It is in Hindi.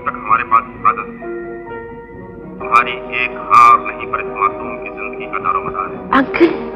तक हमारे पास हिफाजत है। तुम्हारी एक हाँ और नहीं पर इस मासूम की जिंदगी का दारोमदार है। अंकल